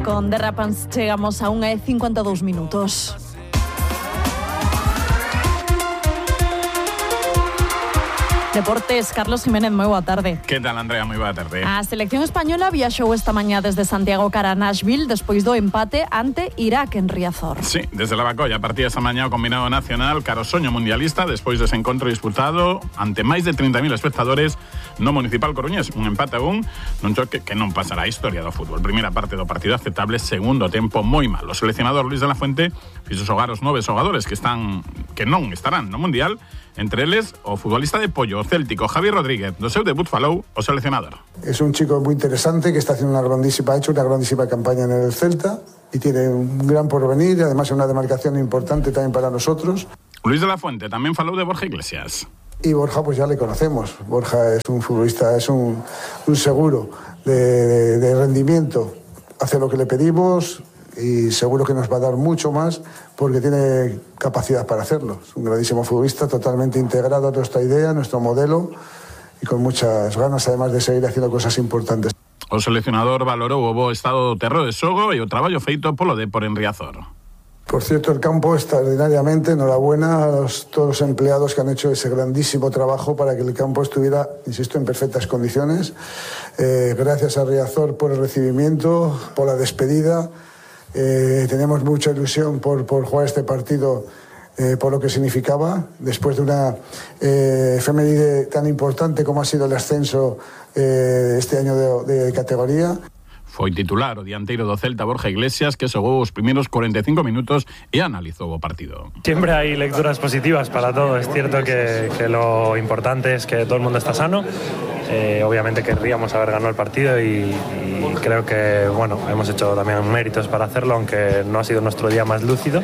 con Derrapans chegamos a 1:52 minutos. Deportes, Carlos Jiménez, moi boa tarde. Que tal, Andrea? Moi boa tarde. A selección española viaxou esta mañá desde Santiago cara a Nashville despois do empate ante Irak en Riazor. Sí, desde la Bacolla partía esta mañá o combinado nacional cara ao soño mundialista despois dese encontro disputado ante máis de 30.000 espectadores no Municipal Coruñés. Un empate a un nun choque que non pasará a historia do fútbol. Primeira parte do partido aceptable, segundo tempo moi malo. O seleccionador Luis de la Fuente fixo xogar os 9 xogadores que non estarán no Mundial. Entre eles, o futbolista de Pollo, o céltico Javi Rodríguez, do seu debut falou o seleccionador. Es un chico muy interesante que está haciendo ha hecho una grandísima campaña en el Celta y tiene un gran porvenir y además es una demarcación importante también para nosotros. Luis de la Fuente también falou de Borja Iglesias. Y Borja pues ya le conocemos. Borja es un futbolista, es un seguro de rendimiento. Hace lo que le pedimos y seguro que nos va a dar mucho más porque tiene capacidad para hacerlo. Es un grandísimo futbolista, totalmente integrado a nuestra idea, a nuestro modelo y con muchas ganas además de seguir haciendo cosas importantes. O seleccionador valorou o bo estado do terreo de xogo e o traballo feito polo Depor en Riazor. Por cierto, el campo extraordinariamente, enhorabuena a todos los empleados que han hecho ese grandísimo trabajo para que el campo estuviera, insisto, en perfectas condiciones. Gracias a Riazor por el recibimiento, por la despedida. Tenemos mucha ilusión por jugar este partido por lo que significaba después de una efeméride tan importante como ha sido el ascenso este año de categoría. Foi titular o dianteiro do Celta Borja Iglesias que xogou os primeiros 45 minutos e analizou o partido. Siempre hay lecturas positivas para todo. Es cierto que lo importante es que todo el mundo está sano. Obviamente querríamos haber ganado el partido y creo que hemos hecho también méritos para hacerlo, aunque no ha sido nuestro día más lúcido,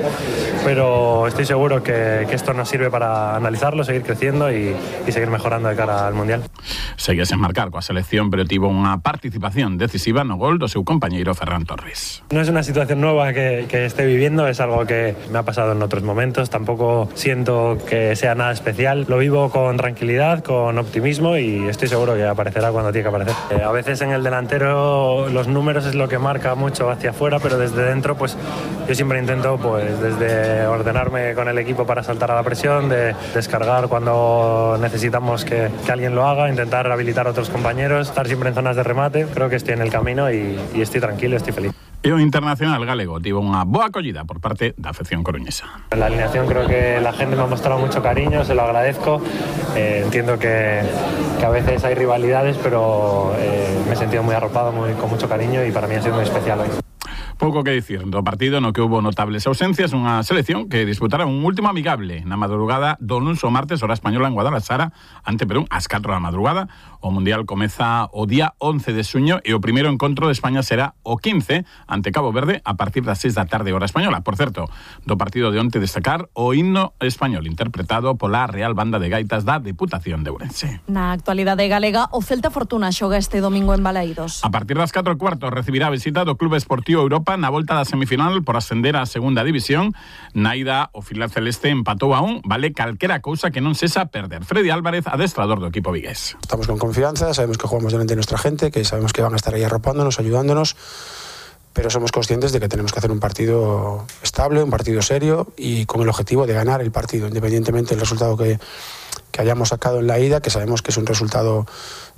pero estoy seguro que esto nos sirve para analizarlo, seguir creciendo y seguir mejorando de cara al Mundial. Seguía sen marcar coa selección, pero tivo unha participación decisiva no gol do seu compañeiro Ferran Torres. No es una situación nueva que esté viviendo, es algo que me ha pasado en otros momentos, tampoco siento que sea nada especial, lo vivo con tranquilidad, con optimismo y estoy seguro que aparecerá cuando tiene que aparecer. A veces en el delantero los números es lo que marca mucho hacia afuera, pero desde dentro pues yo siempre intento desde ordenarme con el equipo para saltar a la presión, de descargar cuando necesitamos que alguien lo haga, intentar habilitar a otros compañeros, estar siempre en zonas de remate. Creo que estoy en el camino y estoy tranquilo, estoy feliz. E o internacional galego tivo unha boa acollida por parte da afección coruñesa. En la alineación creo que la gente me ha mostrado mucho cariño, se lo agradezco. Entiendo que a veces hay rivalidades, pero me he sentido muy arropado, con mucho cariño y para mí ha sido muy especial hoy. Pouco que dicir do partido no que houve notables ausencias, unha selección que disputará un último amigable na madrugada do luns ao martes, hora española en Guadalajara, ante Perú, ás 4 da madrugada. O Mundial comeza o día 11 de xuño e o primeiro encontro de España será o 15 ante Cabo Verde a partir das 6 da tarde, hora española. Por certo, do partido de onte destacar o himno español interpretado pola Real Banda de Gaitas da Deputación de Ourense. Na actualidade galega, o Celta Fortuna xoga este domingo en Balaídos. A partir das 4:15 recibirá a visita do Club Esportivo Europa na volta da semifinal por ascender á segunda división. Na ida, o filial celeste empatou a 1, vale calquera cousa que non sexa perder. Freddy Álvarez, adestrador do equipo vigués. Estamos con confianza, sabemos que jugamos delante de nuestra gente, que sabemos que van a estar ahí arropándonos, ayudándonos, pero somos conscientes de que tenemos que hacer un partido estable, un partido serio y con el objetivo de ganar el partido, independientemente del resultado que hayamos sacado en la ida, que sabemos que es un resultado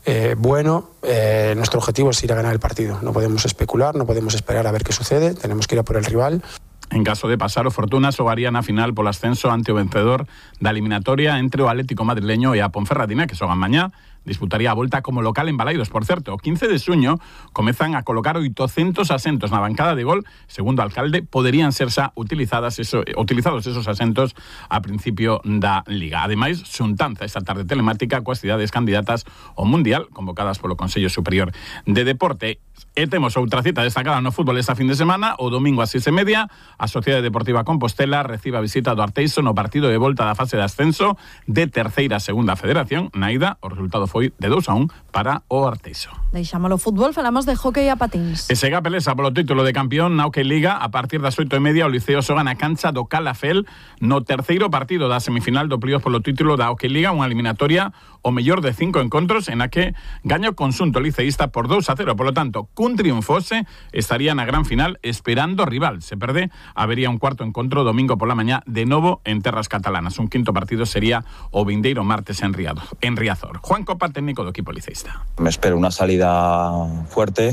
bueno. Nuestro objetivo es ir a ganar el partido. No podemos especular, no podemos esperar a ver qué sucede, tenemos que ir a por el rival. En caso de pasar, o Fortuna xogaría na final polo ascenso ante o vencedor da eliminatoria entre o Atlético madrileño e a Ponferradina, que xogan mañá. Disputaría a volta como local en Balaídos. Por certo, o 15 de xuño comezan a colocar 800 asentos na bancada de gol. Segundo o alcalde, poderían ser xa utilizados esos asentos a principio da Liga. Ademais, xuntanza esta tarde telemática coas cidades candidatas ao Mundial, convocadas polo Consello Superior de Deporte. E temos outra cita destacada no fútbol esta fin de semana. O domingo ás 6:30, a Sociedade Deportiva Compostela recibe a visita do Arteixo no partido de volta da fase de ascenso de terceira a segunda federación. Na ida, o resultado foi de 2-1 para o Arteixo. Deixámolo fútbol, falamos de hóquei a patins. E segue a pelesa polo título de campeón na Hockey Liga. A partir das 8:30 o Liceo xoga na cancha do Calafel no terceiro partido da semifinal do playoff polo título da Hockey Liga, unha eliminatoria o mellor de 5 encontros en a que gaño conxunto liceísta por 2-0. Por lo tanto, cun triunfose estaría na gran final esperando rival. Se perde, habería un cuarto encontro domingo pola mañá de novo en terras catalanas. Un quinto partido sería o vindeiro martes en Riazor. Juan Copa, técnico do equipo liceísta. Me espero una salida fuerte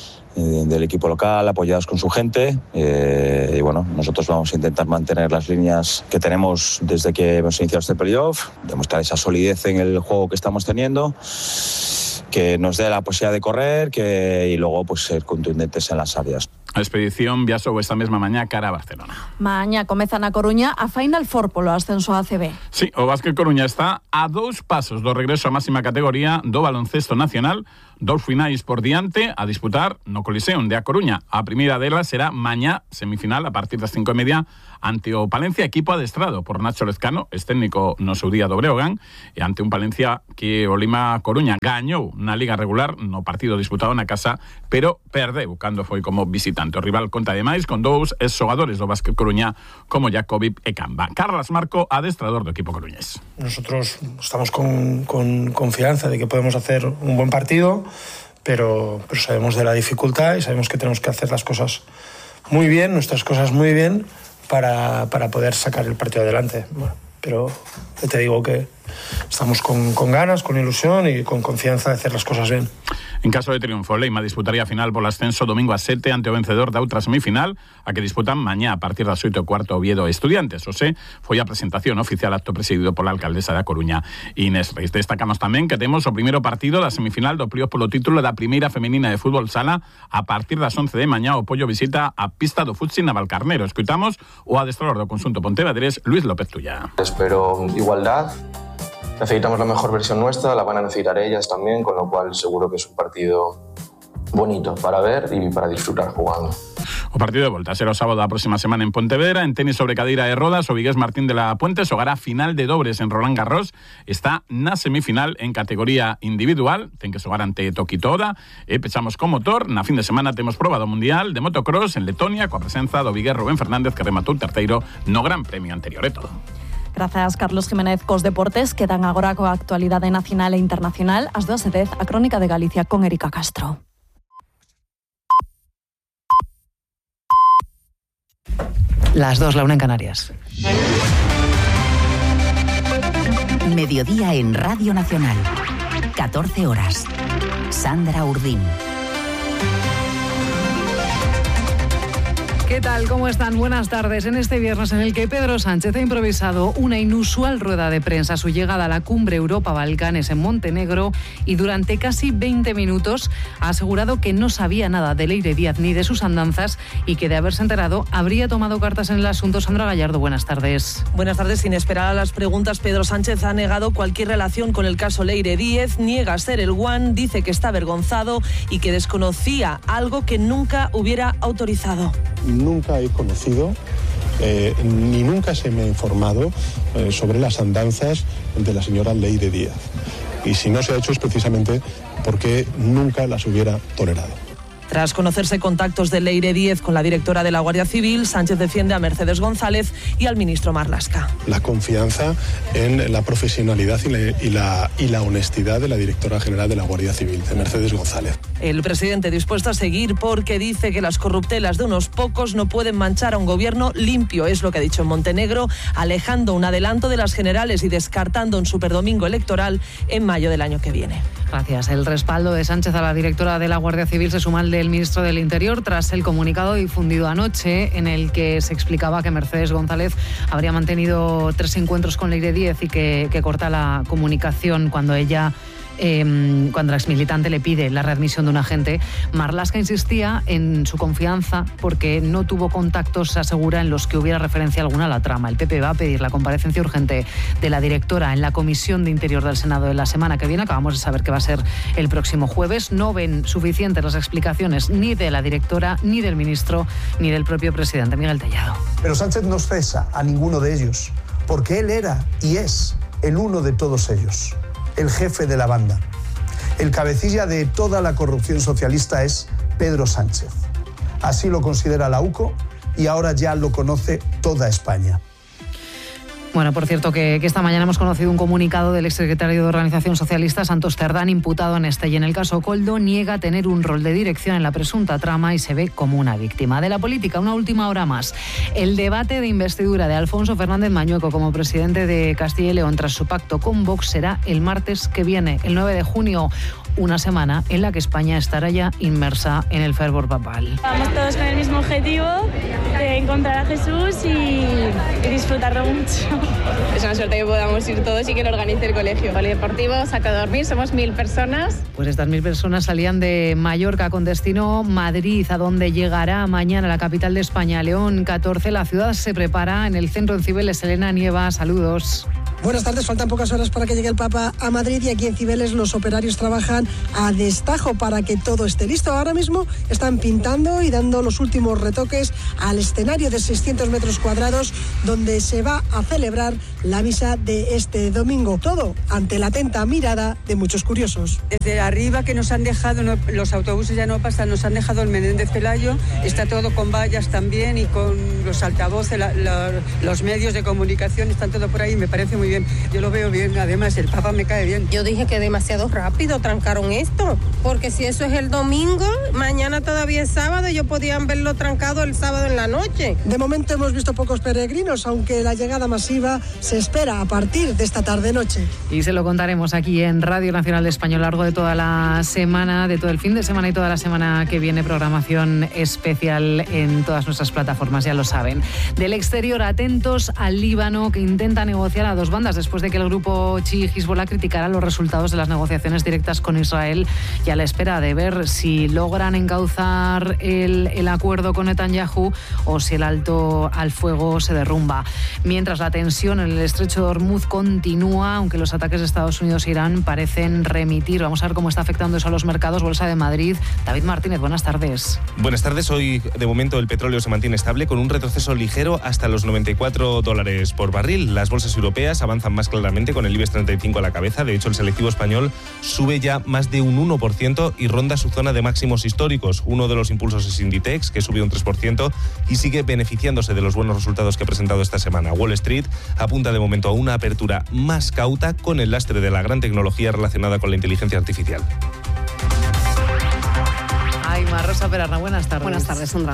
del equipo local, apoyados con su gente, y bueno, nosotros vamos a intentar mantener las líneas que tenemos desde que hemos iniciado este playoff, demostrar esa solidez en el juego que estamos teniendo, que nos dé la posibilidad de correr y luego pues ser contundentes en las áreas. A expedición viaxou esta mesma mañá cara a Barcelona. Mañá comeza na Coruña a Final Four polo ascenso a ACB. Sí, o Básquet Coruña está a 2 pasos do regreso á máxima categoría do baloncesto nacional. 2 finais por diante a disputar no Coliseum de A Coruña. A primeira delas será mañá, semifinal, a partir das 5:30, ante o Palencia, equipo adestrado por Nacho Lezcano, técnico no seu día do Breogán, e ante un Palencia que o Lima Coruña gañou na liga regular no partido disputado na casa, pero perdeu cando foi como visitante. O rival conta ademais con 2 exxogadores do Básquet Coruña como Jacobi e Camba. Carlos Marco, adestrador do equipo coruñés. Nosotros estamos con confianza de que podemos hacer un buen partido, pero sabemos de la dificultad y sabemos que tenemos que hacer las cosas muy bien, nuestras cosas muy bien, para poder sacar el partido adelante. Bueno, pero te digo que estamos con ganas, con ilusión y con confianza de hacer las cosas bien. En caso de triunfo, Leima disputaría a final polo ascenso domingo a 7 ante o vencedor da outra semifinal, a que disputan mañá a partir das 8:15 Oviedo Estudiantes. Foi a presentación oficial, acto presidido pola alcaldesa da Coruña, Inés Reis. Destacamos tamén que temos o primeiro partido da semifinal do playoff polo título da primeira femenina de fútbol sala. A partir das 11 de mañá o Pollo visita a pista do Futsi Navalcarnero. Escoitamos o adestrador do conxunto pontevedrés, Luis López Tulla. Espero igualdad. Necesitamos la mejor versión nuestra, la van a necesitar ellas también, con lo cual seguro que es un partido bonito para ver y para disfrutar jugando. O partido de volta será o sábado da próxima semana en Pontevedra. En tenis sobre cadeira de rodas, o vigués Martín de la Puente xogará final de dobles en Roland Garros. Está na semifinal en categoría individual, ten que xogar ante Tokito Oda. E pechamos con motor. Na fin de semana temos proba do Mundial de motocross en Letonia, coa presenza do vigués Rubén Fernández, que rematou terceiro no Gran Premio anterior. É todo. Grazas, Carlos Jiménez, cos deportes. Quedan agora coa actualidade nacional e internacional. Ás 2:10, a Crónica de Galicia con Erika Castro. Las 2, la 1 en Canarias. Mediodía en Radio Nacional. 14 horas. Sandra Urdín. ¿Qué tal? ¿Cómo están? Buenas tardes. En este viernes en el que Pedro Sánchez ha improvisado una inusual rueda de prensa a su llegada a la cumbre Europa-Balcanes en Montenegro y durante casi 20 minutos ha asegurado que no sabía nada de Leire Díaz ni de sus andanzas y que de haberse enterado habría tomado cartas en el asunto. Sandra Gallardo, buenas tardes. Buenas tardes. Sin esperar a las preguntas, Pedro Sánchez ha negado cualquier relación con el caso Leire Díez, niega ser el one, dice que está avergonzado y que desconocía algo que nunca hubiera autorizado. Nunca he conocido ni nunca se me ha informado sobre las andanzas de la señora Leire Díaz. Y si no se ha hecho es precisamente porque nunca las hubiera tolerado. Tras conocerse contactos de Leire Díez con la directora de la Guardia Civil, Sánchez defiende a Mercedes González y al ministro Marlaska. La confianza en la profesionalidad y la honestidad de la directora general de la Guardia Civil, de Mercedes González. El presidente dispuesto a seguir porque dice que las corruptelas de unos pocos no pueden manchar a un gobierno limpio, es lo que ha dicho en Montenegro, alejando un adelanto de las generales y descartando un superdomingo electoral en mayo del año que viene. Gracias. El respaldo de Sánchez a la directora de la Guardia Civil se suma al del ministro del Interior tras el comunicado difundido anoche en el que se explicaba que Mercedes González habría mantenido 3 encuentros con Leire Díez y que corta la comunicación cuando la exmilitante le pide la readmisión de un agente. Marlaska insistía en su confianza porque no tuvo contactos, se asegura, en los que hubiera referencia alguna a la trama. El PP va a pedir la comparecencia urgente de la directora en la Comisión de Interior del Senado de la semana que viene. Acabamos de saber que va a ser el próximo jueves. No ven suficientes las explicaciones ni de la directora, ni del ministro, ni del propio presidente. Miguel Tellado. Pero Sánchez no cesa a ninguno de ellos, porque él era y es el uno de todos ellos. El jefe de la banda. El cabecilla de toda la corrupción socialista es Pedro Sánchez. Así lo considera la UCO y ahora ya lo conoce toda España. Bueno, por cierto, que esta mañana hemos conocido un comunicado del exsecretario de Organización Socialista, Santos Cerdán, imputado en este. Y en el caso Koldo, niega tener un rol de dirección en la presunta trama y se ve como una víctima. De la política, una última hora más. El debate de investidura de Alfonso Fernández Mañueco como presidente de Castilla y León tras su pacto con Vox será el martes que viene, el 9 de junio. Una semana en la que España estará ya inmersa en el fervor papal. Vamos todos con el mismo objetivo de encontrar a Jesús y disfrutarlo mucho. Es una suerte que podamos ir todos y que lo organice el colegio. Polideportivo, saco a dormir, somos 1000 personas. Pues estas 1000 personas salían de Mallorca con destino Madrid, a donde llegará mañana la capital de España, León 14. La ciudad se prepara en el centro en Cibeles. Elena Nieva, saludos. Buenas tardes, faltan pocas horas para que llegue el Papa a Madrid y aquí en Cibeles los operarios trabajan a destajo para que todo esté listo. Ahora mismo están pintando y dando los últimos retoques al escenario de 600 metros cuadrados donde se va a celebrar la misa de este domingo. Todo ante la atenta mirada de muchos curiosos. Desde arriba que nos han dejado, los autobuses ya no pasan, nos han dejado el Menéndez Pelayo, está todo con vallas también y con los altavoces, los medios de comunicación, están todo por ahí, me parece muy bien. Yo lo veo bien, además el Papa me cae bien. Yo dije que demasiado rápido trancaron esto, porque si eso es el domingo, mañana todavía es sábado y yo podían verlo trancado el sábado en la noche. De momento hemos visto pocos peregrinos, aunque la llegada masiva se espera a partir de esta tarde-noche. Y se lo contaremos aquí en Radio Nacional de España a lo largo de toda la semana, de todo el fin de semana y toda la semana que viene, programación especial en todas nuestras plataformas, ya lo saben. Del exterior, atentos al Líbano, que intenta negociar a dos bandas después de que el grupo chií Hezbollah criticara los resultados de las negociaciones directas con Israel y a la espera de ver si logran encauzar el acuerdo con Netanyahu o si el alto al fuego se derrumba. Mientras la tensión en el estrecho de Hormuz continúa, aunque los ataques de Estados Unidos e Irán parecen remitir. Vamos a ver cómo está afectando eso a los mercados. Bolsa de Madrid. David Martínez, buenas tardes. Buenas tardes. Hoy, de momento, el petróleo se mantiene estable con un retroceso ligero hasta los $94 por barril. Las bolsas europeas avanzan más claramente con el IBEX 35 a la cabeza. De hecho, el selectivo español sube ya más de un 1% y ronda su zona de máximos históricos. Uno de los impulsos es Inditex, que sube un 3% y sigue beneficiándose de los buenos resultados que ha presentado esta semana. Wall Street apunta de momento a una apertura más cauta con el lastre de la gran tecnología relacionada con la inteligencia artificial. Ay, Rosa Perarna, buenas tardes. Buenas tardes, Sandra.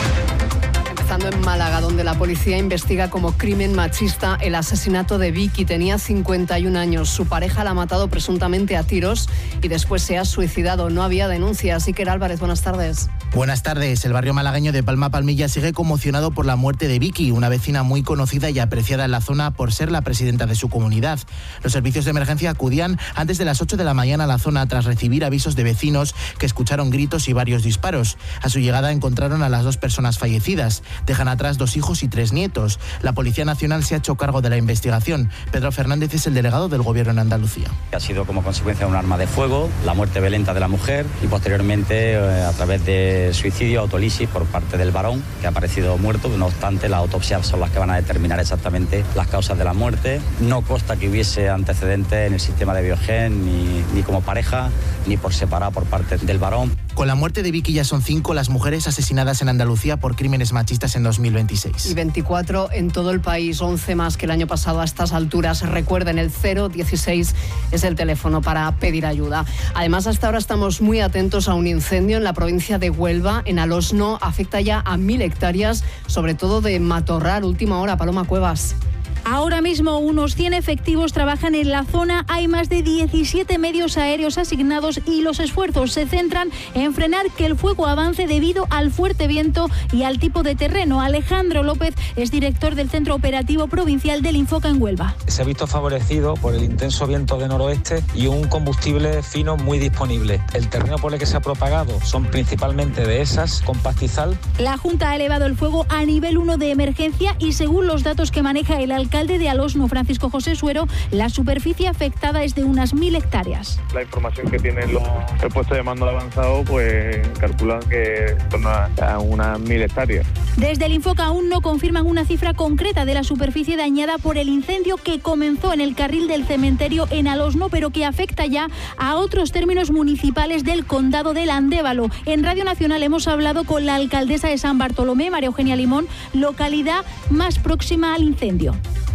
En Málaga, donde la policía investiga como crimen machista el asesinato de Vicky. Tenía 51 años. Su pareja la ha matado presuntamente a tiros y después se ha suicidado. No había denuncias. Iker Álvarez, buenas tardes. Buenas tardes. El barrio malagueño de Palma Palmilla sigue conmocionado por la muerte de Vicky, una vecina muy conocida y apreciada en la zona por ser la presidenta de su comunidad. Los servicios de emergencia acudían antes de las 8 de la mañana a la zona tras recibir avisos de vecinos que escucharon gritos y varios disparos. A su llegada encontraron a las dos personas fallecidas. Dejan atrás 2 hijos y 3 nietos. La Policía Nacional se ha hecho cargo de la investigación. Pedro Fernández es el delegado del Gobierno en Andalucía. Ha sido como consecuencia de un arma de fuego, la muerte violenta de la mujer y posteriormente a través de suicidio, autolisis por parte del varón, que ha aparecido muerto. No obstante, las autopsias son las que van a determinar exactamente las causas de la muerte. No consta que hubiese antecedentes en el sistema de Biogen, ni como pareja, ni por separado por parte del varón. Con la muerte de Vicky ya son 5 las mujeres asesinadas en Andalucía por crímenes machistas en 2026. Y 24 en todo el país, 11 más que el año pasado a estas alturas. Recuerden, el 016 es el teléfono para pedir ayuda. Además, hasta ahora estamos muy atentos a un incendio en la provincia de Huelva, en Alosno. Afecta ya a 1000 hectáreas, sobre todo de matorral. Última hora, Paloma Cuevas. Ahora mismo unos 100 efectivos trabajan en la zona, hay más de 17 medios aéreos asignados y los esfuerzos se centran en frenar que el fuego avance debido al fuerte viento y al tipo de terreno. Alejandro López es director del Centro Operativo Provincial del Infoca en Huelva. Se ha visto favorecido por el intenso viento de noroeste y un combustible fino muy disponible. El terreno por el que se ha propagado son principalmente dehesas con pastizal. La Junta ha elevado el fuego a nivel 1 de emergencia y según los datos que maneja el alcalde de Alosno, Francisco José Suero, la superficie afectada es de unas 1000 hectáreas. La información que tienen el puesto de mando avanzado, pues calculan que en torno a unas 1000 hectáreas. Desde el Infoca aún no confirman una cifra concreta de la superficie dañada por el incendio que comenzó en el carril del cementerio en Alosno, pero que afecta ya a otros términos municipales del condado del Andévalo. En Radio Nacional hemos hablado con la alcaldesa de San Bartolomé, María Eugenia Limón, localidad más próxima al incendio.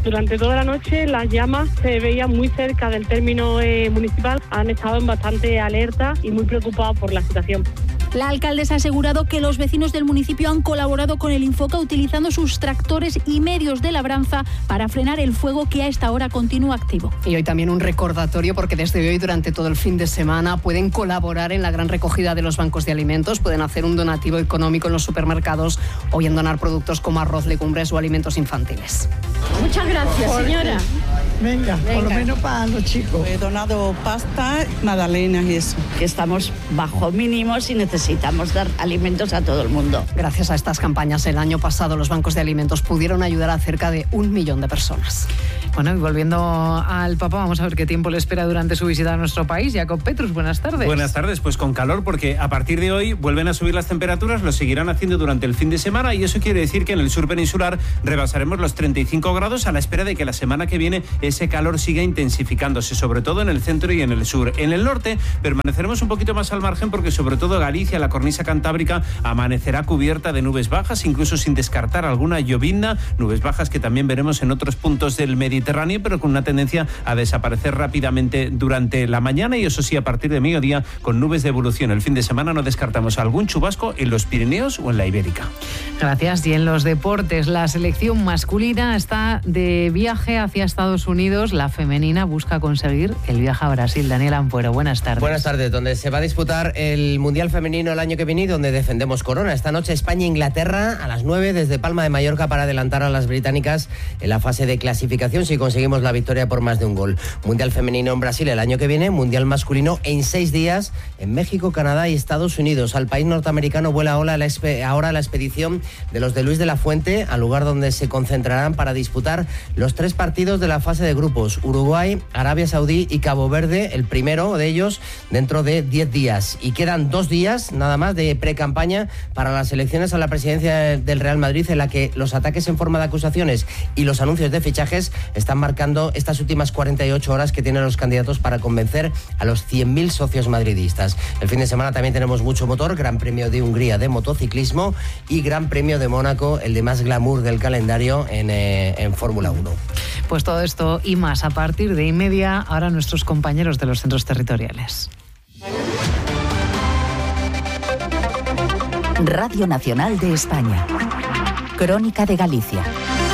Durante toda la noche las llamas se veían muy cerca del término municipal. Han estado en bastante alerta y muy preocupados por la situación. La alcaldesa ha asegurado que los vecinos del municipio han colaborado con el Infoca utilizando sus tractores y medios de labranza para frenar el fuego que a esta hora continúa activo. Y hoy también un recordatorio porque desde hoy durante todo el fin de semana pueden colaborar en la gran recogida de los bancos de alimentos, pueden hacer un donativo económico en los supermercados o bien donar productos como arroz, legumbres o alimentos infantiles. Muchas gracias, señora. Venga, por lo menos para los chicos. He donado pasta, magdalenas y eso. Que estamos bajo mínimos y necesitamos dar alimentos a todo el mundo. Gracias a estas campañas, el año pasado los bancos de alimentos pudieron ayudar a cerca de 1 millón de personas. Bueno, y volviendo al Papa, vamos a ver qué tiempo le espera durante su visita a nuestro país. Jacob Petrus, buenas tardes. Buenas tardes, pues con calor, porque a partir de hoy vuelven a subir las temperaturas, lo seguirán haciendo durante el fin de semana, y eso quiere decir que en el sur peninsular rebasaremos los 35 grados a la espera de que la semana que viene ese calor siga intensificándose, sobre todo en el centro y en el sur. En el norte permaneceremos un poquito más al margen porque sobre todo Galicia, la cornisa cantábrica, amanecerá cubierta de nubes bajas, incluso sin descartar alguna llovizna, nubes bajas que también veremos en otros puntos del Mediterráneo, pero con una tendencia a desaparecer rápidamente durante la mañana, y eso sí, a partir de mediodía con nubes de evolución. El fin de semana no descartamos algún chubasco en los Pirineos o en la Ibérica. Gracias. Y en los deportes, la selección masculina está de viaje hacia Estados Unidos. La femenina busca conseguir el viaje a Brasil. Daniel Ampuero, buenas tardes. Buenas tardes, donde se va a disputar el Mundial Femenino el año que viene y donde defendemos corona. Esta noche España-Inglaterra a las 9 desde Palma de Mallorca para adelantar a las británicas en la fase de clasificación si conseguimos la victoria por más de un gol. Mundial Femenino en Brasil el año que viene, Mundial Masculino en 6 días en México, Canadá y Estados Unidos. Al país norteamericano vuela ahora la expedición de los de Luis de la Fuente, al lugar donde se concentrarán para disputar los 3 partidos de la fase de grupos: Uruguay, Arabia Saudí y Cabo Verde, el primero de ellos dentro de 10 días. Y quedan 2 días nada más de pre-campaña para las elecciones a la presidencia del Real Madrid, en la que los ataques en forma de acusaciones y los anuncios de fichajes están marcando estas últimas 48 horas que tienen los candidatos para convencer a los 100.000 socios madridistas. El fin de semana también tenemos mucho motor: Gran Premio de Hungría de motociclismo y Gran Premio de Mónaco, el de más glamour del calendario en Fórmula 1. Pues todo esto y más a partir de 1:30, ahora nuestros compañeros de los centros territoriales. Radio Nacional de España. Crónica de Galicia.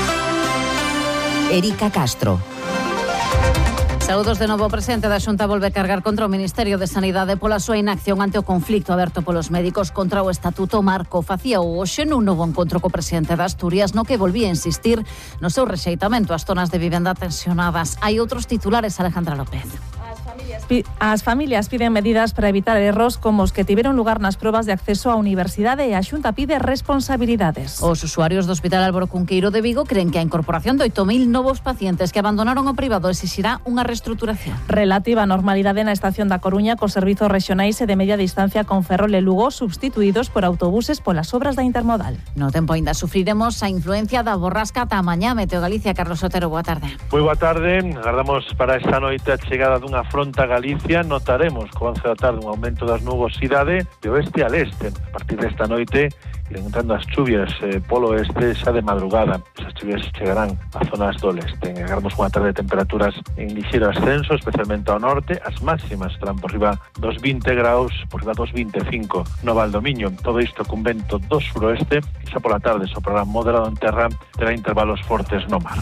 Erika Castro. Saúdos de novo. O presidente da Xunta volve cargar contra o Ministerio de Sanidade pola súa inacción ante o conflicto aberto polos médicos contra o Estatuto Marco. Facía o hoxe nun novo encontro co presidente de Asturias, no que volvía a insistir no seu rexeitamento ás zonas de vivenda tensionadas. Hai outros titulares, Alejandra López. As familias piden medidas para evitar erros como os que tiveron lugar nas probas de acceso á universidade, e a Xunta pide responsabilidades. Os usuarios do Hospital Álvaro Cunqueiro de Vigo creen que a incorporación de 8.000 novos pacientes que abandonaron o privado exixirá unha reestruturación. Relativa á normalidade na estación da Coruña cos servizos rexionais e de media distancia con Ferrol e Lugo substituídos por autobuses polas obras da Intermodal. No tempo aínda sufriremos a influencia da borrasca ata mañá. Meteo Galicia, Carlos Otero, boa tarde. Moi boa tarde. Agardamos para esta noite a chegada dunha fronta Galicia. Notaremos co 11 da tarde un aumento das nubosidade de oeste al este. A partir desta noite irán entrando as chuvias polo oeste xa de madrugada. Esas chuvias chegarán a zonas do leste. Agardamos unha tarde de temperaturas en lixeiro ascenso, especialmente ao norte. As máximas estarán por riba dos 20 graus, por riba dos 25 no Valdomiño. Todo isto cun vento do suroeste. Xa pola tarde soprará moderado en terra, terá intervalos fortes no mar.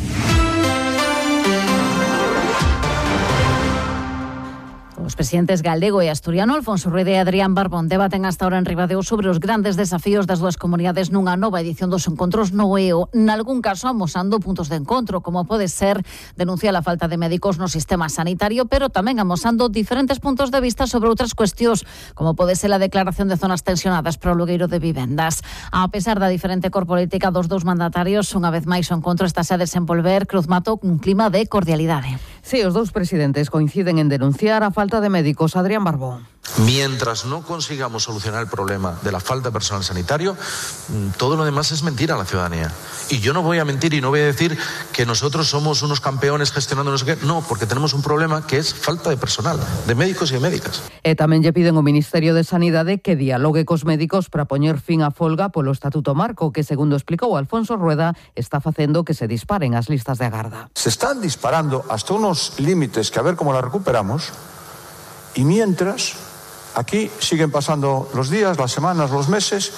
Os presidentes galego e asturiano Alfonso Rueda e Adrián Barbón debaten hasta ahora en Ribadeo sobre os grandes desafíos das dúas comunidades nunha nova edición dos encontros no EO, nalgún caso amosando puntos de encontro, como pode ser denunciar a falta de médicos no sistema sanitario, pero tamén amosando diferentes puntos de vista sobre outras cuestións, como pode ser a declaración de zonas tensionadas para o alugueiro de vivendas. A pesar da diferente cor política dos dous mandatarios, unha vez máis o encontro está a desenvolver, Cruz Mato, un clima de cordialidade. Si, os dous presidentes coinciden en denunciar a falta de médicos. Adrián Barbón. Mientras no consigamos solucionar el problema de la falta de personal sanitario, todo lo demás es mentira a la ciudadanía. Y yo no voy a mentir y no voy a decir que nosotros somos unos campeones gestionando no sé qué. No, porque tenemos un problema que es falta de personal, de médicos y de médicas. E tamén lle piden ao Ministerio de Sanidade que dialogue cos médicos para poñer fin á folga polo Estatuto Marco, que, segundo explicou Alfonso Rueda, está facendo que se disparen as listas de agarda. Se están disparando hasta unos límites que a ver cómo la recuperamos, y mientras aquí siguen pasando los días, las semanas, los meses,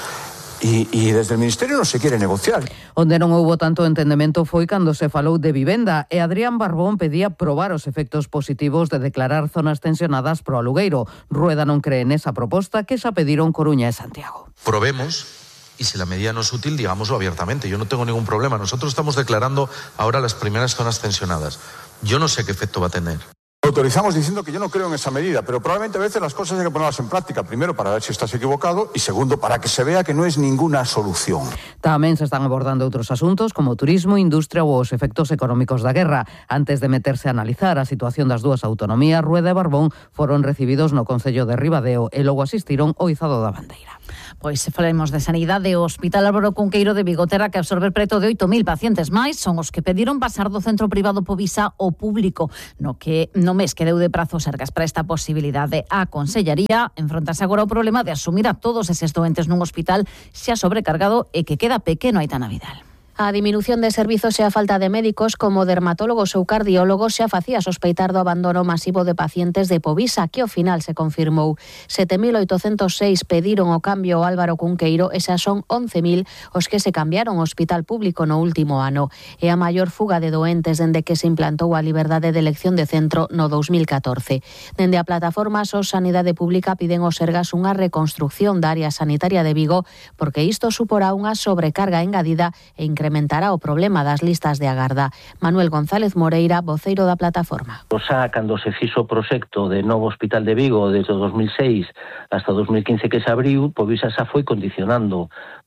y desde el Ministerio no se quiere negociar. Onde non houbo tanto entendemento foi cando se falou de vivenda e Adrián Barbón pedía probar os efectos positivos de declarar zonas tensionadas pro alugueiro. Rueda non cree nesa proposta que xa pediron Coruña e Santiago. Probemos. Y si la medida no es útil, digámoslo abiertamente. Yo no tengo ningún problema. Nosotros estamos declarando ahora las primeras zonas tensionadas. Yo no sé qué efecto va a tener. Autorizamos diciendo que yo no creo en esa medida, pero probablemente a veces las cosas hay que ponerlas en práctica. Primero, para ver si estás equivocado, y segundo, para que se vea que no es ninguna solución. Tamén se están abordando outros asuntos como turismo, industria ou os efectos económicos da guerra. Antes de meterse a analizar a situación das dúas autonomías, Rueda e Barbón foron recibidos no Concello de Ribadeo e logo asistiron ao izado da bandeira. Pois se falemos de sanidade, o Hospital Álvaro Cunqueiro de Vigo terá que absorber preto de 8.000 pacientes máis. Son os que pediron pasar do centro privado Povisa ao público, no mes que deu de prazo Sergas para esta posibilidade. A Consellería enfrontase agora o problema de asumir a todos eses doentes nun hospital xa sobrecargado e que queda pequeno Aitana Vidal. A diminución de servizos e a falta de médicos como dermatólogos ou cardiólogos xa facía sospeitar do abandono masivo de pacientes de Povisa, que ao final se confirmou. 7.806 pediron o cambio ao Álvaro Cunqueiro e xa son 11.000 os que se cambiaron ao hospital público no último ano. É a maior fuga de doentes dende que se implantou a liberdade de elección de centro no 2014. Dende a plataforma SOS Sanidade Pública piden ao Sergas unha reconstrucción da área sanitaria de Vigo porque isto suporá unha sobrecarga engadida e incrementará o problema das listas de agarda. Manuel González Moreira, voceiro da plataforma. Xa cando se fixo o proxecto de novo hospital de Vigo desde o 2006 hasta 2015 que se abriu, Povisa xa foi condicionando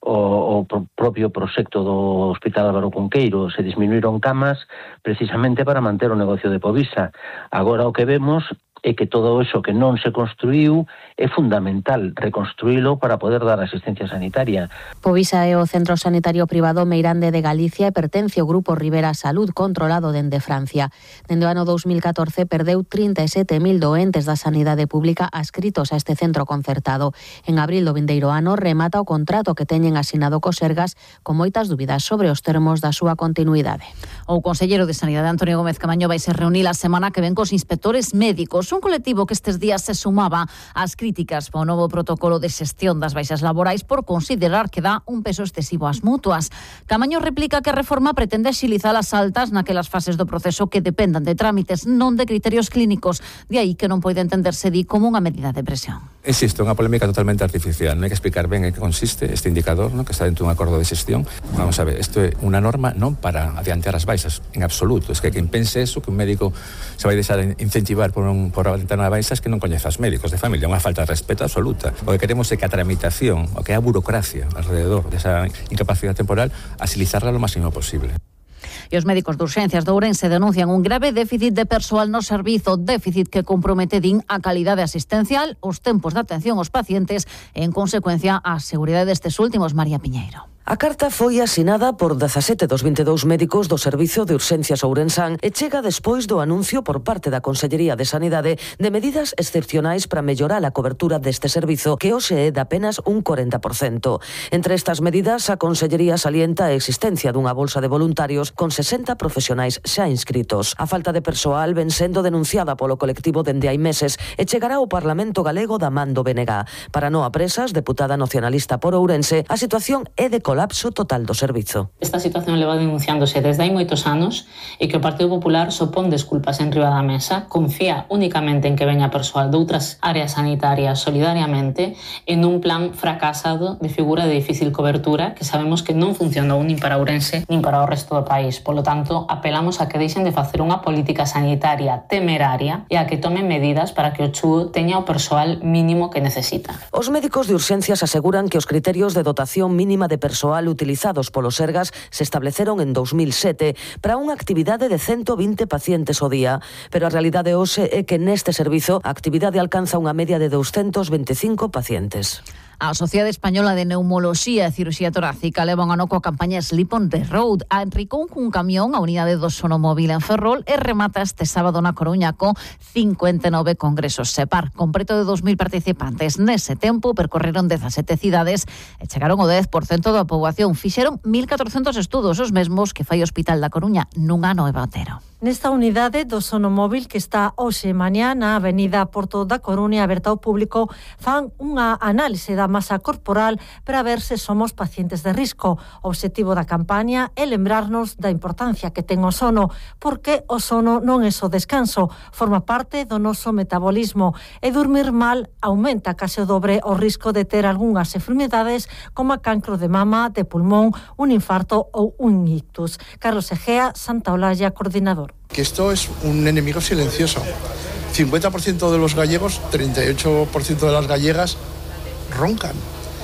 o propio proxecto do Hospital Álvaro Cunqueiro. Se disminuíron camas precisamente para manter o negocio de Povisa. Agora o que vemos é que todo eso que non se construiu é fundamental reconstruílo para poder dar asistencia sanitaria. Povisa é o centro sanitario privado meirande de Galicia e pertence ao Grupo Rivera Salud, controlado dende Francia. Dende o ano 2014 perdeu 37.000 doentes da sanidade pública adscritos a este centro concertado. En abril do vindeiro ano remata o contrato que teñen asinado co Sergas con moitas dúbidas sobre os termos da súa continuidade. O conselleiro de Sanidade Antonio Gómez Camaño vai se reunir a semana que ven cos inspectores médicos, un colectivo que estes días se sumaba ás críticas ao novo protocolo de xestión das baixas laborais por considerar que dá un peso excesivo ás mutuas. Camaño replica que a reforma pretende axilizar as altas naquelas fases do proceso que dependan de trámites, non de criterios clínicos. De aí que non pode entenderse como unha medida de presión. Existe unha polémica totalmente artificial. Non hai que explicar ben en que consiste este indicador, que está dentro dun acordo de xestión. Vamos a ver, isto é unha norma non para adiantar as baixas, en absoluto. Es que quen pense eso, que un médico se vai deixar incentivar por a ventana de baixas que non coñece aos médicos de familia, unha falta de respeto absoluta. O que queremos é que a tramitación, o que é a burocracia alrededor desa incapacidade temporal, axilizarla lo máximo posible. E os médicos de urxencias de Ourense denuncian un grave déficit de persoal no servizo, déficit que compromete, din, a calidade asistencial, os tempos de atención aos pacientes e, en consecuencia, a seguridade destes últimos. María Piñeiro. A carta foi asinada por 17 dos 22 médicos do Servizo de Urxencias Ourensán e chega despois do anuncio por parte da Consellería de Sanidade de medidas excepcionais para mellorar a cobertura deste servizo, que hoxe é de apenas un 40%. Entre estas medidas, a Consellería salienta a existencia dunha bolsa de voluntarios con 60 profesionais xa inscritos. A falta de persoal ven sendo denunciada polo colectivo dende hai meses e chegará ao Parlamento Galego da man do BNG. Para Noa Presas, deputada nacionalista por Ourense, a situación é de colapso total do servizo. Esta situación leva denunciándose desde hai moitos anos e que o Partido Popular sopón desculpas en riba da mesa, confía únicamente en que veña persoal de outras áreas sanitarias solidariamente en un plan fracasado de figura de difícil cobertura que sabemos que non funcionou nin para Ourense nin para o resto do país. Polo tanto, apelamos a que deixen de facer unha política sanitaria temeraria e a que tomen medidas para que o CHU teña o persoal mínimo que necesita. Os médicos de urxencias aseguran que os criterios de dotación mínima de persoal persoal utilizados polos Sergas se estableceron en 2007 para unha actividade de 120 pacientes ao día, pero a realidade hoxe é que neste servizo a actividade alcanza unha media de 225 pacientes. A Sociedade Española de Neumoloxía e Cirurxía Torácica leva un ano coa campaña Sleep on the Road. Enricou cun camión a unidade do Sonomóvil en Ferrol e remata este sábado na Coruña con 59 congresos SEPAR, con preto de 2.000 participantes. Nese tempo percorreron 17 cidades e chegaron o 10% da poboación. Fixeron 1.400 estudos, os mesmos que fai o Hospital da Coruña nun ano e batero. Nesta unidade do Sonomóvil que está hoxe e mañá na Avenida Porto da Coruña aberta ao público, fan unha análise da masa corporal para ver se somos pacientes de risco. O obxectivo da campaña é lembrarnos da importancia que ten o sono, porque o sono non é só descanso, forma parte do noso metabolismo e dormir mal aumenta case o dobre o risco de ter algunhas enfermedades como a cancro de mama, de pulmón, un infarto ou un ictus. Carlos Egea, Santa Olalla, coordinador. Que esto es un enemigo silencioso. 50% de los gallegos, 38% de las gallegas roncan.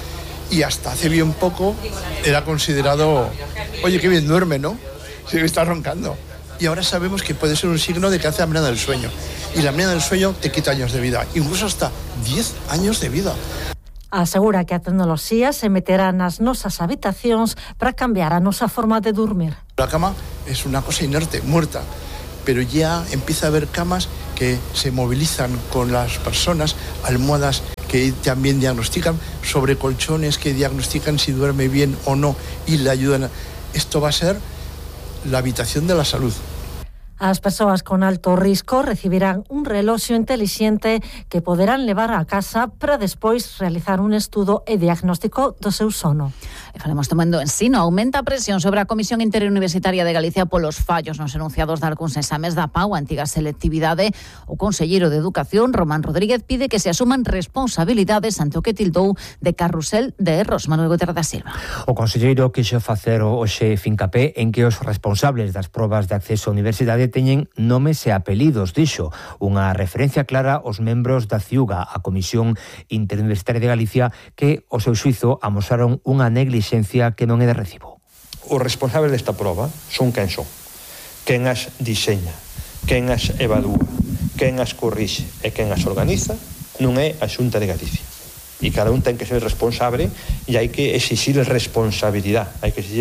Y hasta hace bien poco era considerado, oye, qué bien duerme, ¿no? Si está roncando. Y ahora sabemos que puede ser un signo de que hace apnea del sueño. Y la apnea del sueño te quita años de vida, incluso hasta 10 años de vida. Asegura que a tecnoloxía se meterá nas nosas habitacións para cambiar a nosa forma de dormir. La cama es una cosa inerte, muerta, pero ya empieza a haber camas que se movilizan con las personas, almohadas que también diagnostican, sobre colchones que diagnostican si duerme bien o no y le ayudan. Esto va a ser la habitación de la salud. As persoas con alto risco recibirán un reloxo intelixente que poderán levar a casa para despois realizar un estudo e diagnóstico do seu sono. E falemos tamén do ensino. Aumenta a presión sobre a Comisión Interuniversitaria de Galicia polos fallos nos enunciados de algúns exames da PAU, a antiga selectividade. O conselleiro de Educación, Román Rodríguez, pide que se asuman responsabilidades ante o que tildou de carrusel de erros. Manuel Guterra da Silva. O conselleiro quixo facer hoxe fincapé en que os responsables das probas de acceso á universidade teñen nomes e apelidos, dixo, unha referencia clara aos membros da CIUGA, a Comisión Interuniversitaria de Galicia, que, ao seu xuizo, amosaron unha neglixencia que non é de recibo. Os responsables desta proba son quen son, quen as diseña, quen as evalúa, quen as corrixe e quen as organiza, non é a Xunta de Galicia. E cada un ten que ser responsable e hai que exixir responsabilidade,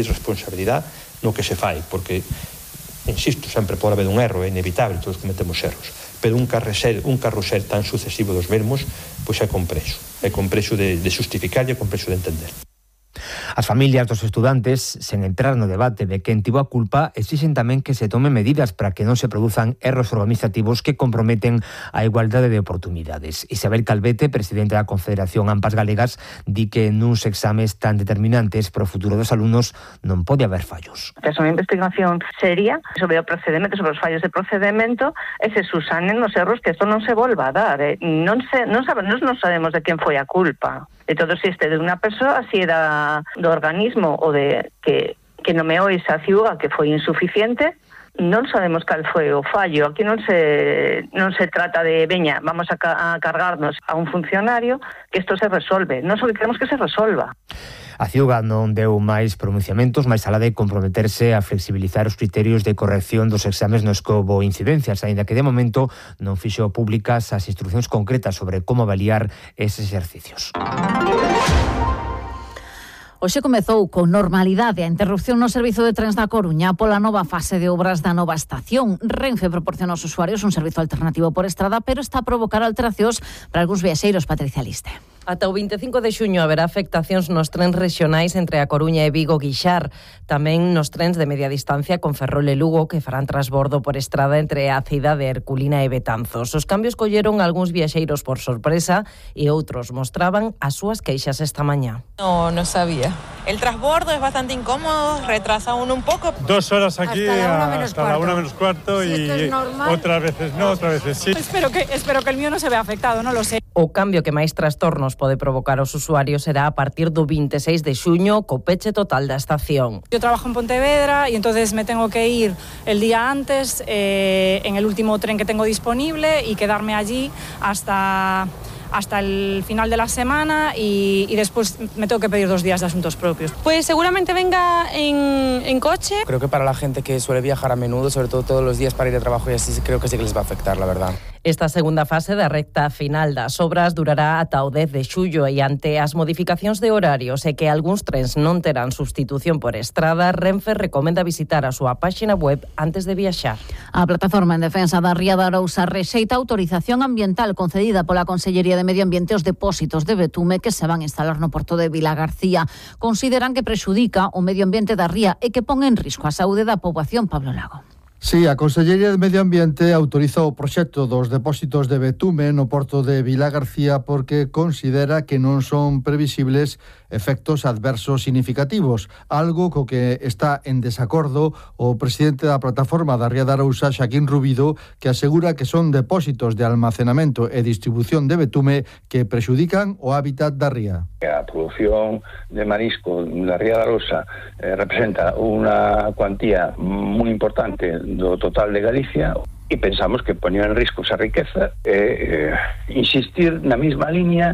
no que se fai, porque insisto, sempre pode haber un erro, é inevitable, todos cometemos erros, pero un carrusel tan sucesivo dos mesmos, pois é complexo de justificar e é complexo de entender. As familias dos estudantes, sen entrar no debate de quen tivo a culpa, exixen tamén que se tomen medidas para que non se produzan erros organizativos que comprometen a igualdade de oportunidades. Isabel Calvete, presidente da Confederación AMPAs Galegas, di que nuns exames tan determinantes para o futuro dos alumnos non pode haber fallos. Que é unha investigación seria sobre o procedimento, sobre os fallos de procedimento, e se susanen os erros, que isto non se volva a dar. Non sabemos de quen foi a culpa. De todo se este de unha persoa, se era do organismo ou de que nomeou esa CIUGA que foi insuficiente, non sabemos cal foi o fallo. Aquí non se trata de, veña, vamos a cargarnos a un funcionario, que isto se resolve. Non só que queremos que se resolva. A CIUGA non deu máis pronunciamentos, máis alá de comprometerse a flexibilizar os criterios de corrección dos exames nos que houbo incidencias, aínda que de momento non fixo públicas as instruccións concretas sobre como avaliar eses exercicios. Hoxe comezou con normalidade a interrupción no servizo de trens da Coruña pola nova fase de obras da nova estación. Renfe proporciona aos usuarios un servizo alternativo por estrada, pero está a provocar alteracións para algúns viaxeiros. Patricia Liste. Ata o 25 de xuño haberá afectacións nos trens rexionais entre a Coruña e Vigo-Guixar, tamén nos trens de media distancia con Ferrol e Lugo, que farán transbordo por estrada entre a cidade de Herculina e Betanzos. Os cambios colleron algúns viaxeiros por sorpresa e outros mostraban as súas queixas esta mañá. No sabía. El transbordo es bastante incómodo, retrasa uno un poco. 2 horas aquí hasta la 1 menos cuarto y es otras veces no, otras veces sí. Espero que el mío no se vea afectado, no lo sé. O cambio que máis trastornos pode provocar aos usuarios será a partir do 26 de xuño co peche total da estación. Yo trabajo en Pontevedra y entonces me tengo que ir el día antes en el último tren que tengo disponible y quedarme allí hasta hasta el final de la semana y después me tengo que pedir 2 días de asuntos propios. Pues seguramente venga en coche. Creo que para la gente que suele viajar a menudo, sobre todo todos los días para ir de trabajo y así, creo que sí que les va a afectar, la verdad. Esta segunda fase da recta final das obras durará ata o 10 de xullo e ante as modificacións de horarios e que algúns trens non terán substitución por estrada, Renfe recomenda visitar a súa páxina web antes de viaxar. A plataforma en defensa da Ría de Arousa rexeita a autorización ambiental concedida pola Consellería de Medio Ambiente aos depósitos de betume que se van a instalar no porto de Vilagarcía. Consideran que prexudica o medio ambiente da ría e que pon en risco a saúde da poboación. Pablo Lago. Sí, a Consellería de Medio Ambiente autoriza o proxecto dos depósitos de betume no porto de Vilagarcía porque considera que non son previsibles efectos adversos significativos, algo co que está en desacordo o presidente da plataforma da Ría de Arousa, Xaquín Rubido, que asegura que son depósitos de almacenamento e distribución de betume que prexudican o hábitat da ría. A produción de marisco da Ría de Arousa representa unha cuantía moi importante do total de Galicia e pensamos que ponía en risco esa riqueza e insistir na mesma línea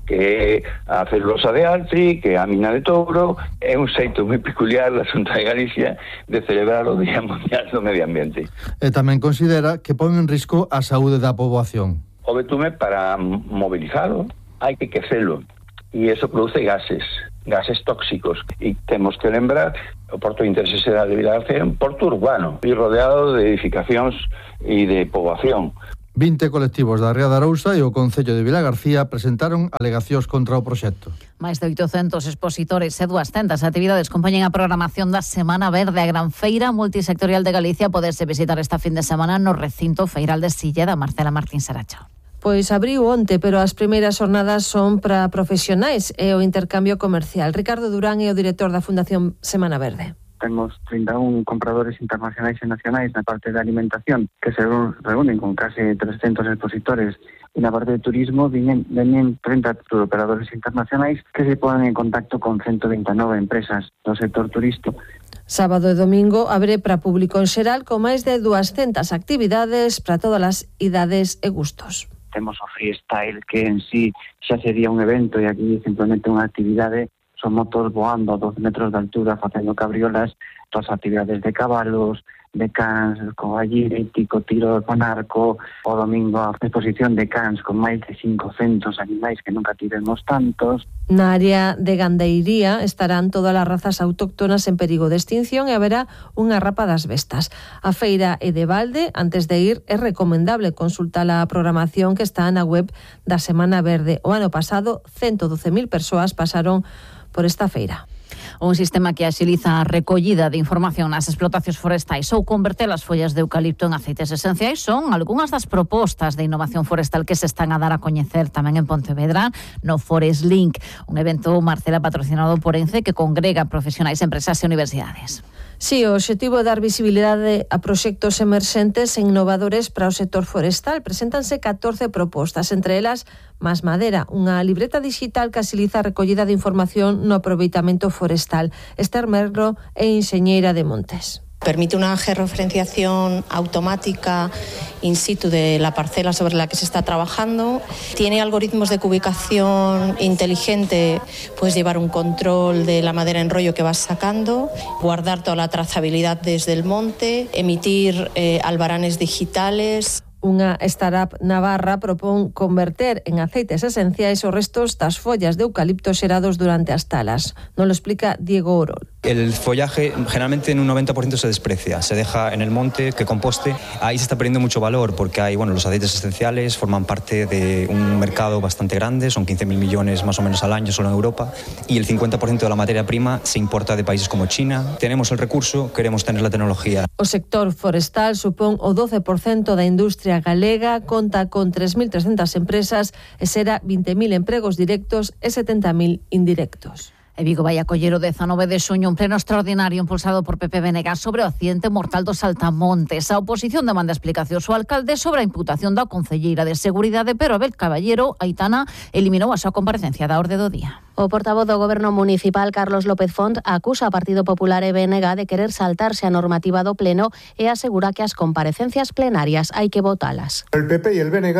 que a celulosa de Altri, que a mina de Touro. É un xeito moi peculiar da Xunta de Galicia de celebrar o Día Mundial do Medio Ambiente. E tamén considera que pon en risco a saúde da poboación. O betume, para mobilizalo, hai que quecelo e eso produce gases tóxicos e temos que lembrar o porto de interese xeral de Vilagarcía é un porto urbano e rodeado de edificacións e de poboación. 20 colectivos da Ría de Arousa e o Concello de Vilagarcía presentaron alegacións contra o proxecto. Máis de 800 expositores e 200 actividades compoñen a programación da Semana Verde. A gran feira multisectorial de Galicia poderse visitar esta fin de semana no recinto feiral de Silleda. Marcela Martín Saracho. Pois abriu onte, pero as primeiras jornadas son para profesionais e o intercambio comercial. Ricardo Durán é o director da Fundación Semana Verde. Temos 31 compradores internacionais e nacionais na parte de alimentación que se reúnen con case 300 expositores e na parte de turismo vienen 30 operadores internacionais que se ponen en contacto con 129 empresas do sector turístico. Sábado e domingo abre para público en xeral con máis de 200 actividades para todas as idades e gustos. Temos o freestyle, que en sí xa sería un evento e aquí simplemente unha actividade. Son motos voando a 12 metros de altura facendo cabriolas, todas as actividades de cabalos, de cans, con agilítico, tiro con arco, o domingo a exposición de cans con máis de 500 animais que nunca tivemos tantos. Na área de gandeiría estarán todas as razas autóctonas en perigo de extinción e haberá unha rapa das bestas. A feira é de balde, antes de ir é recomendable consultar a programación que está na web da Semana Verde. O ano pasado 112.000 persoas pasaron por esta feira. Un sistema que axiliza a recollida de información nas explotacións forestais ou converter as follas de eucalipto en aceites esenciais son algunhas das propostas de innovación forestal que se están a dar a coñecer tamén en Pontevedra no Forest Link, un evento, Marcela, patrocinado por ENCE que congrega profesionais, empresas e universidades. Sí, o obxectivo é dar visibilidade a proxectos emerxentes e innovadores para o sector forestal. Preséntanse 14 propostas, entre elas Más Madera, unha libreta digital que axiliza a recollida de información no aproveitamento forestal. Esther Merlo é enxeñeira de montes. Permite una georreferenciación automática in situ de la parcela sobre la que se está trabajando. Tiene algoritmos de cubicación inteligente, puedes llevar un control de la madera en rollo que vas sacando, guardar toda la trazabilidad desde el monte, emitir albaranes digitales. Unha startup navarra propón converter en aceites esenciais os restos das follas de eucalipto xerados durante as talas. Nos lo explica Diego Orol. El follaje generalmente en un 90% se desprecia, se deja en el monte, que composte. Ahí se está perdiendo mucho valor porque hay, los aceites esenciales forman parte de un mercado bastante grande, son 15.000 millones más o menos al año solo en Europa, y el 50% de la materia prima se importa de países como China. Tenemos el recurso, queremos tener la tecnología. O sector forestal supón o 12% da industria galega, conta con 3.300 empresas e será 20.000 empregos directos e 70.000 indirectos. E Vigo vai acoller o 19 de xuño un pleno extraordinario impulsado por Pepe Venegas sobre o accidente mortal dos Saltamontes. A oposición demanda explicacións ao alcalde sobre a imputación da concelleira de Seguridade, pero Abel Caballero, Aitana, eliminou a súa comparecencia da orde do día. O portavoz do Goberno Municipal, Carlos López Font, acusa ao Partido Popular e BNG de querer saltarse a normativa do Pleno e asegura que as comparecencias plenarias hai que votalas. El PP y el BNG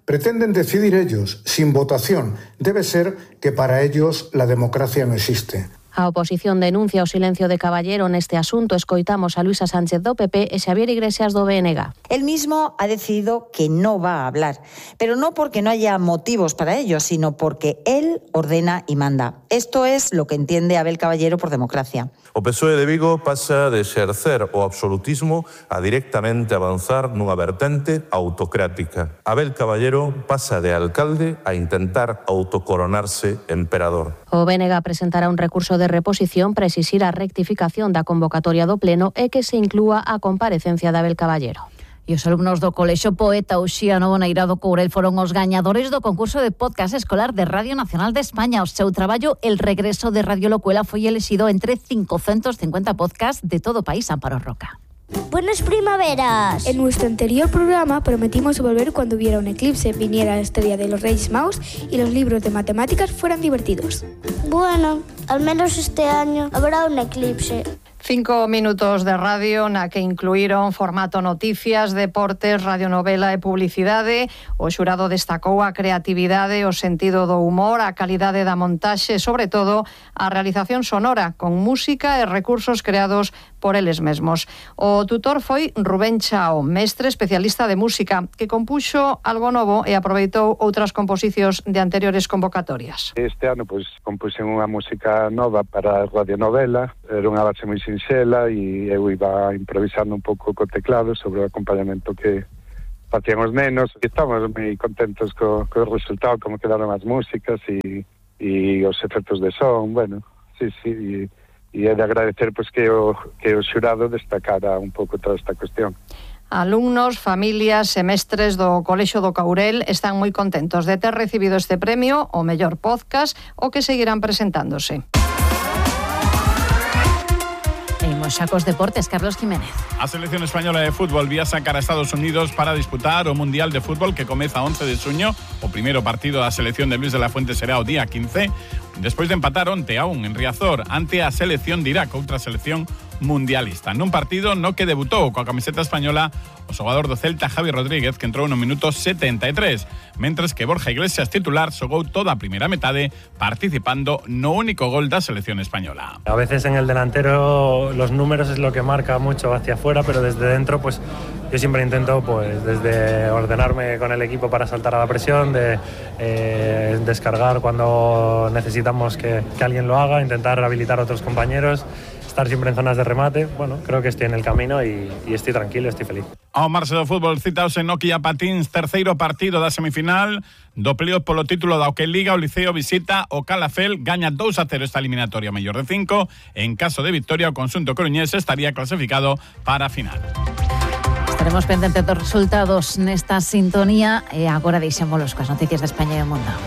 Pretenden decidir ellos, sin votación. Debe ser que para ellos la democracia no existe. A oposición denuncia o silencio de Caballero neste asunto. Escoitamos a Luisa Sánchez do PP e Xavier Iglesias do BNG. Él mismo ha decidido que no va a hablar, pero no porque no haya motivos para ello, sino porque él ordena y manda. Esto es lo que entiende Abel Caballero por democracia. O PSOE de Vigo pasa de exercer o absolutismo a directamente avanzar nunha vertente autocrática. Abel Caballero pasa de alcalde a intentar autocoronarse emperador. O BNG presentará un recurso de reposición para exixir a rectificación da convocatoria do Pleno e que se inclúa a comparecencia de Abel Caballero. E os alumnos do Colexio Poeta Uxía Novo Neirado Courel foron os gañadores do concurso de podcast escolar de Radio Nacional de España. O seu traballo, El regreso de Radio Locuela, foi elexido entre 550 podcasts de todo o país. Amparo Roca. Buenas primaveras. En nuestro anterior programa prometimos volver cuando hubiera un eclipse, viniera la historia de los Reyes Magos y los libros de matemáticas fueran divertidos. Bueno, al menos este año habrá un eclipse. 5 minutos de radio na que incluíron formato noticias, deportes, radionovela e publicidade. O xurado destacou a creatividade, o sentido do humor, a calidade da montaxe e, sobre todo, a realización sonora, con música e recursos creados por eles mesmos. O tutor foi Rubén Chao, mestre especialista de música, que compuxo algo novo e aproveitou outras composicións de anteriores convocatorias. Este ano, compuxen unha música nova para a radionovela, era unha base moi sinxela e eu iba improvisando un pouco co teclado sobre o acompañamento que facían os nenos. Estamos moi contentos co resultado, como quedaron as músicas e os efectos de son, bueno, sí, e é de agradecer que o xurado destacara un pouco toda esta cuestión. Alumnos, familias e mestres do Colexio do Courel están moi contentos de ter recibido este premio, o mellor podcast, o que seguirán presentándose. Imos xa cos deportes, Carlos Jiménez. A selección española de fútbol viaxa cara a Estados Unidos para disputar o Mundial de Fútbol que comeza 11 de xuño. O primeiro partido da selección de Luis de la Fuente será o día 15. Despois de empatar onte a 1 en Riazor ante a selección de Irak, outra selección mundialista. Nun partido no que debutou coa camiseta española o xogador do Celta Javi Rodríguez, que entrou no minuto 73, mentres que Borja Iglesias, titular, xogou toda a primeira metade participando no único gol da selección española. A veces en el delantero los números es lo que marca mucho hacia afuera, pero desde dentro yo siempre intento desde ordenarme con el equipo para saltar a la presión, de descargar cuando necesitamos que alguien lo haga, intentar habilitar a otros compañeros, estar siempre en zonas de remate. Bueno, creo que estoy en el camino y estoy tranquilo, estoy feliz. Ao marxe do fútbol, citaos en Nokia Patins, terceiro partido da semifinal do playoff polo título da Liga. O Liceo visita o Calafell, gaña 2-0 esta eliminatoria mellor de 5. En caso de victoria, o conxunto coruñés estaría clasificado para a final. Estaremos pendentes dos resultados nesta sintonía e agora deixémolos coas noticias de España e o mundo.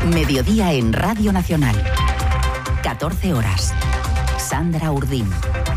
Mediodía en Radio Nacional. 14 horas. Sandra Urdín.